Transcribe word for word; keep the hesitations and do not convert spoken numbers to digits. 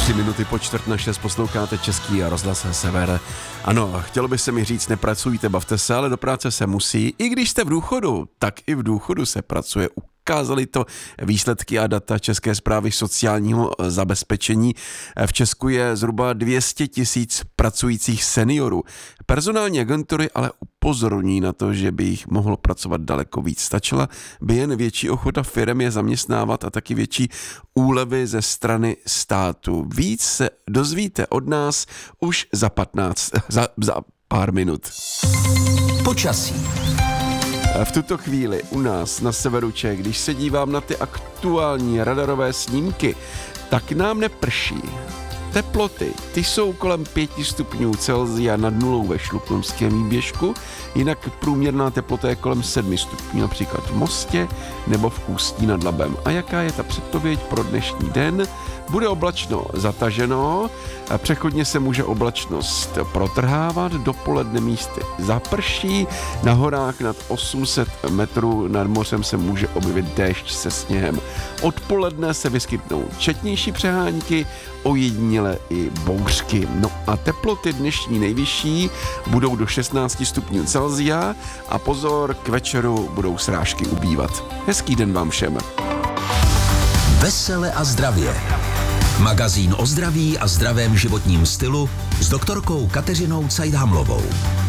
Tři minuty po čtvrt na šest posloucháte Český rozhlas Sever. Ano, chtělo by se mi říct, nepracujte, bavte se, ale do práce se musí. I když jste v důchodu, tak i v důchodu se pracuje. Ukázaly to výsledky a data České správy sociálního zabezpečení. V Česku je zhruba dvě stě tisíc pracujících seniorů. Personální agentury ale upozorní na to, že by jich mohlo pracovat daleko víc. Stačila by jen větší ochota firem je zaměstnávat a taky větší úlevy ze strany státu. Víc se dozvíte od nás už za patnáct, za, za pár minut. Počasí. V tuto chvíli u nás na severu Čech, když se dívám na ty aktuální radarové snímky, tak nám neprší. Teploty, ty jsou kolem pěti stupňů Celsia nad nulou ve Šluknovském výběžku, jinak průměrná teplota je kolem sedmi stupňů, například v Mostě nebo v Ústí nad Labem. A jaká je ta předpověď pro dnešní den? Bude oblačno zataženo, přechodně se může oblačnost protrhávat, dopoledne místy zaprší, na horách nad osm set metrů nad mořem se může objevit déšť se sněhem. Odpoledne se vyskytnou četnější přehánky, ojediněle i bouřky. No a teploty dnešní nejvyšší budou do šestnáct stupňů Celsia a pozor, k večeru budou srážky ubývat. Hezký den vám všem. Vesele a zdravě. Magazín o zdraví a zdravém životním stylu s doktorkou Kateřinou Cajdhamlovou.